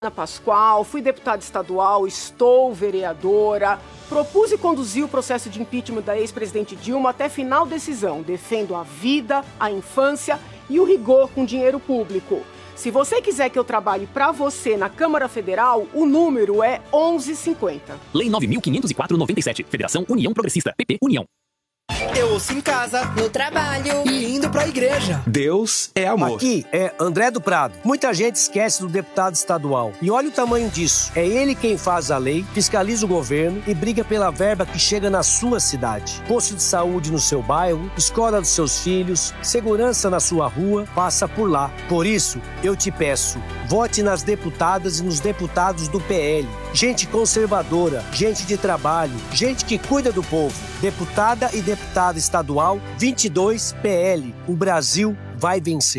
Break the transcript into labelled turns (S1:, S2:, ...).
S1: Ana Pascoal, fui deputada estadual, estou vereadora, propus e conduzi o processo de impeachment da ex-presidente Dilma até final decisão. Defendo a vida, a infância e o rigor com dinheiro público. Se você quiser que eu trabalhe para você na Câmara Federal, o número é 1150.
S2: Lei 9.504/97. Federação União Progressista. PP União.
S3: Eu ouço em casa,
S4: no trabalho
S3: e indo pra igreja.
S5: Deus é amor.
S6: Aqui é André do Prado. Muita gente esquece do deputado estadual. E olha o tamanho disso. É ele quem faz a lei, fiscaliza o governo e briga pela verba que chega na sua cidade. Posto de saúde no seu bairro, escola dos seus filhos, segurança na sua rua, passa por lá. Por isso, eu te peço, vote nas deputadas e nos deputados do PL. Gente conservadora, gente de trabalho, gente que cuida do povo. Deputada e deputado estadual 22 PL. O Brasil vai vencer.